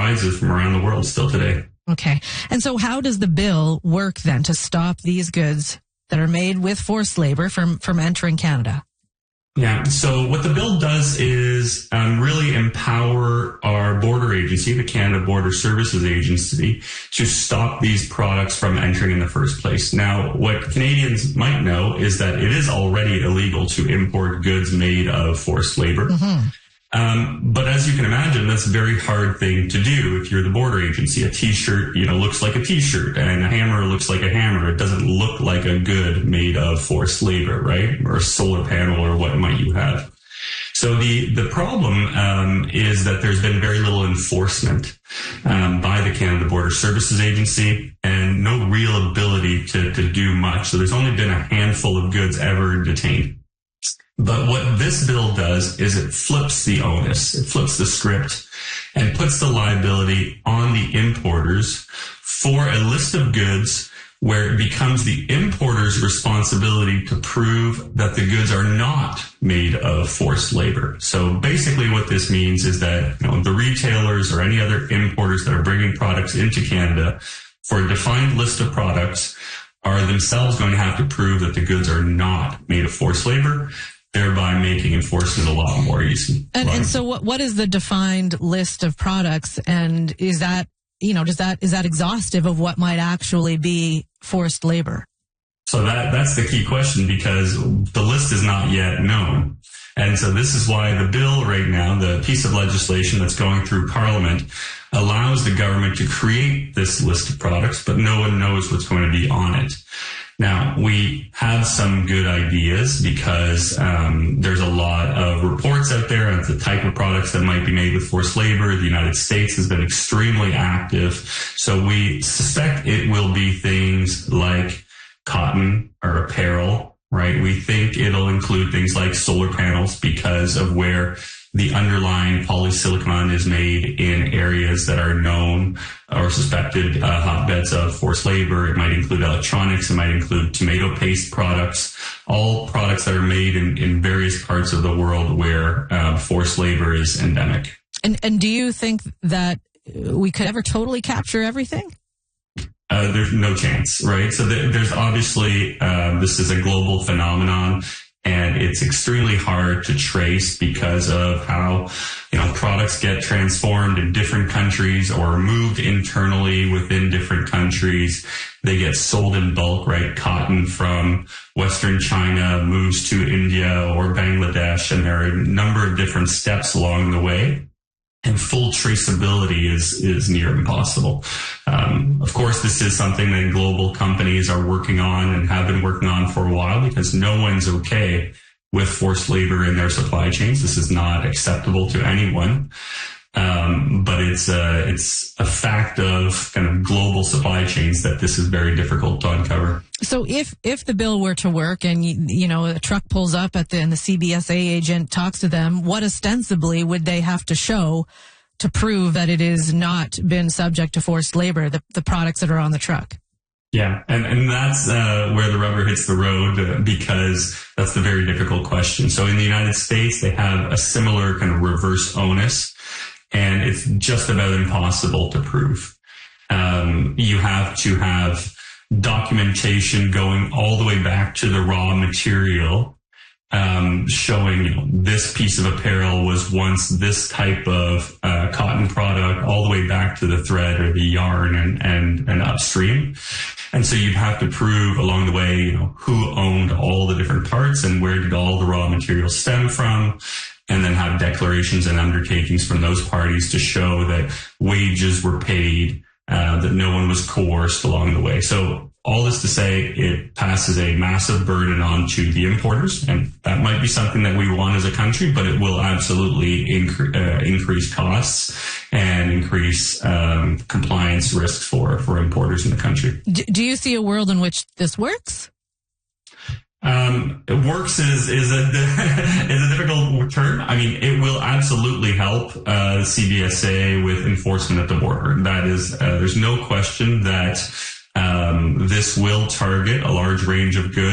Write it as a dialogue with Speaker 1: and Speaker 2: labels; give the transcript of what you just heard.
Speaker 1: surprises from around the world still today.
Speaker 2: Okay. And so how does the bill work then to stop these goods that are made with forced labor from entering Canada?
Speaker 1: Yeah, so what the bill does is really empower our border agency, the Canada Border Services Agency, to stop these products from entering in the first place. Now, what Canadians might know is that it is already illegal to import goods made of forced labor. Mm-hmm. But as you can imagine, that's a very hard thing to do if you're the border agency. A T-shirt, looks like a T-shirt, and a hammer looks like a hammer. It doesn't look like a good made of forced labor, right? Or a solar panel, or what might you have. So the problem is that there's been very little enforcement by the Canada Border Services Agency, and no real ability to do much. So there's only been a handful of goods ever detained. But what this bill does is it flips the onus, it flips the script, and puts the liability on the importers for a list of goods where it becomes the importer's responsibility to prove that the goods are not made of forced labor. So basically what this means is that the retailers or any other importers that are bringing products into Canada for a defined list of products are themselves going to have to prove that the goods are not made of forced labor, thereby making enforcement a lot more easy.
Speaker 2: And so what is the defined list of products, and is that, is that exhaustive of what might actually be forced labor?
Speaker 1: So that's the key question, because the list is not yet known. And so this is why the bill right now, the piece of legislation that's going through Parliament, allows the government to create this list of products, but no one knows what's going to be on it. Now, we have some good ideas because there's a lot of reports out there on the type of products that might be made with forced labor. The United States has been extremely active. So we suspect it will be things like cotton or apparel, right? We think it'll include things like solar panels because of where the underlying polysilicon is made in areas that are known or suspected hotbeds of forced labor. It might include electronics. It might include tomato paste products, all products that are made in various parts of the world where forced labor is endemic.
Speaker 2: And do you think that we could ever totally capture everything?
Speaker 1: There's no chance, right? So there's obviously, this is a global phenomenon, and it's extremely hard to trace because of how, products get transformed in different countries or moved internally within different countries. They get sold in bulk, right? Cotton from Western China moves to India or Bangladesh, and there are a number of different steps along the way. And full traceability is near impossible. Of course, this is something that global companies are working on and have been working on for a while, because no one's okay with forced labor in their supply chains. This is not acceptable to anyone. But it's a fact of kind of global supply chains that this is very difficult to uncover.
Speaker 2: So if the bill were to work and, a truck pulls up and the CBSA agent talks to them, what ostensibly would they have to show to prove that it is not been subject to forced labor, the products that are on the truck?
Speaker 1: Yeah, and that's where the rubber hits the road, because that's the very difficult question. So in the United States, they have a similar kind of reverse onus, and it's just about impossible to prove. You have to have documentation going all the way back to the raw material, showing this piece of apparel was once this type of cotton product, all the way back to the thread or the yarn and upstream. And so you'd have to prove along the way, who owned all the different parts and where did all the raw materials stem from, and then have declarations and undertakings from those parties to show that wages were paid, that no one was coerced along the way. So all this to say, it passes a massive burden on to the importers, and that might be something that we want as a country, but it will absolutely increase costs and increase compliance risks for importers in the country.
Speaker 2: Do you see a world in which this works?
Speaker 1: It works is a difficult term. I mean, it will absolutely help CBSA with enforcement at the border. That is, there's no question that this will target a large range of goods.